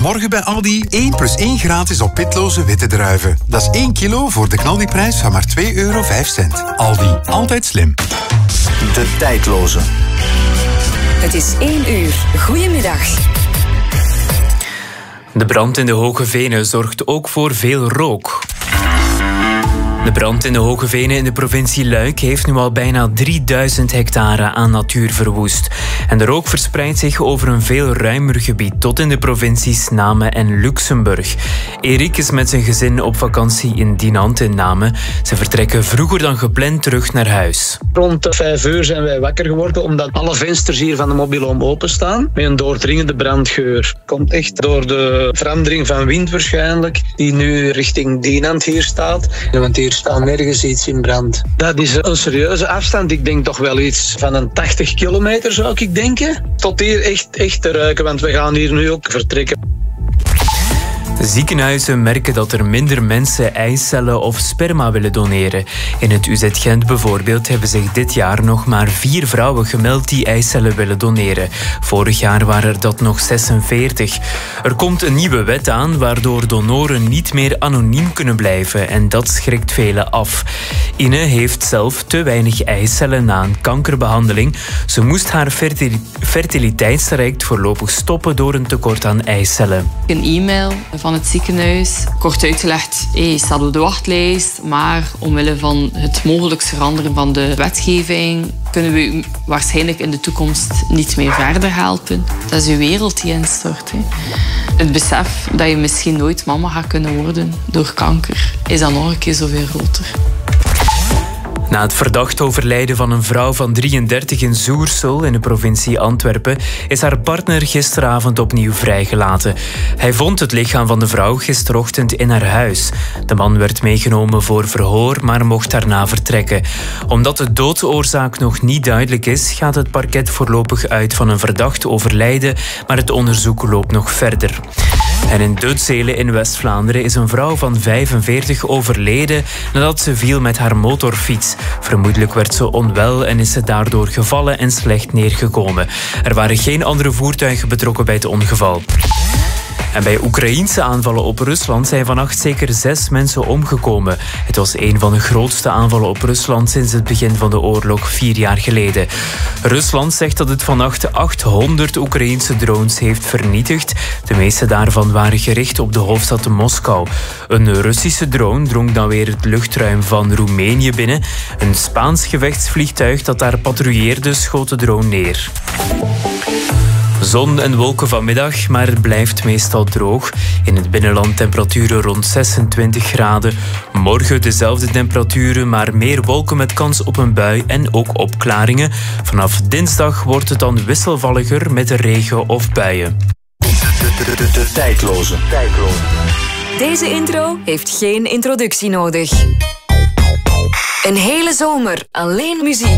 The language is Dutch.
Morgen bij Aldi 1 + 1 gratis op pitloze witte druiven. Dat is 1 kilo voor de knaldiprijs van maar €2,05. Aldi, altijd slim. De tijdloze. Het is 1 uur. Goedemiddag. De brand in de Hoge Venen zorgt ook voor veel rook. De brand in de Hoge Venen in de provincie Luik heeft nu al bijna 3000 hectare aan natuur verwoest. En de rook verspreidt zich over een veel ruimer gebied tot in de provincies Namen en Luxemburg. Erik is met zijn gezin op vakantie in Dinant in Namen. Ze vertrekken vroeger dan gepland terug naar huis. Rond 5 uur zijn wij wakker geworden omdat alle vensters hier van de mobiloom openstaan met een doordringende brandgeur. Komt echt door de verandering van wind waarschijnlijk, die nu richting Dinant hier staat. Ja, want hier staat nergens iets in brand. Dat is een serieuze afstand. Ik denk toch wel iets van een 80 kilometer zou ik denken. Tot hier echt te ruiken, want we gaan hier nu ook vertrekken. Ziekenhuizen merken dat er minder mensen eicellen of sperma willen doneren. In het UZ Gent bijvoorbeeld hebben zich dit jaar nog maar 4 vrouwen gemeld die eicellen willen doneren. Vorig jaar waren er dat nog 46. Er komt een nieuwe wet aan waardoor donoren niet meer anoniem kunnen blijven en dat schrikt velen af. Ine heeft zelf te weinig eicellen na een kankerbehandeling. Ze moest haar fertiliteitstraject voorlopig stoppen door een tekort aan eicellen. Een e-mail van het ziekenhuis, kort uitgelegd, je staat op de wachtlijst, maar omwille van het mogelijk veranderen van de wetgeving kunnen we u waarschijnlijk in de toekomst niet meer verder helpen. Dat is uw wereld die instort. Het besef dat je misschien nooit mama gaat kunnen worden door kanker, is dan nog een keer zoveel groter. Na het verdacht overlijden van een vrouw van 33 in Zoersel in de provincie Antwerpen is haar partner gisteravond opnieuw vrijgelaten. Hij vond het lichaam van de vrouw gisterochtend in haar huis. De man werd meegenomen voor verhoor, maar mocht daarna vertrekken. Omdat de doodsoorzaak nog niet duidelijk is, gaat het parket voorlopig uit van een verdacht overlijden, maar het onderzoek loopt nog verder. En in Duitselen in West-Vlaanderen is een vrouw van 45 overleden nadat ze viel met haar motorfiets. Vermoedelijk werd ze onwel en is ze daardoor gevallen en slecht neergekomen. Er waren geen andere voertuigen betrokken bij het ongeval. En bij Oekraïense aanvallen op Rusland zijn vannacht zeker 6 mensen omgekomen. Het was een van de grootste aanvallen op Rusland sinds het begin van de oorlog 4 jaar geleden. Rusland zegt dat het vannacht 800 Oekraïense drones heeft vernietigd. De meeste daarvan waren gericht op de hoofdstad Moskou. Een Russische drone drong dan weer het luchtruim van Roemenië binnen. Een Spaans gevechtsvliegtuig dat daar patrouilleerde schoot de drone neer. Zon en wolken vanmiddag, maar het blijft meestal droog. In het binnenland temperaturen rond 26 graden. Morgen dezelfde temperaturen, maar meer wolken met kans op een bui en ook opklaringen. Vanaf dinsdag wordt het dan wisselvalliger met regen of buien. De tijdloze. Deze intro heeft geen introductie nodig. Een hele zomer alleen muziek.